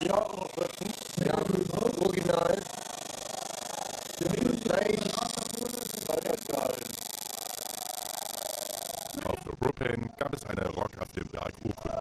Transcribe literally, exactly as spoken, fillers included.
Ja, original. Auf der Brooklyn gab es eine Rock auf dem Berg Urkunde.